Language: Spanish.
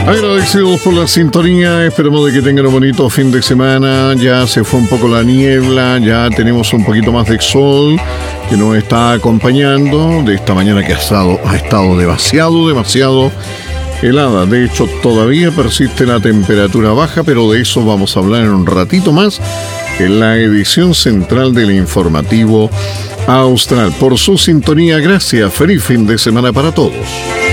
Agradecidos por la sintonía, esperamos de que tengan un bonito fin de semana. Ya se fue un poco la niebla, ya tenemos un poquito más de sol que nos está acompañando de esta mañana que ha estado demasiado helada. De hecho, todavía persiste la temperatura baja, pero de eso vamos a hablar en un ratito más en la edición central del informativo austral. Por su sintonía, gracias. Feliz fin de semana para todos.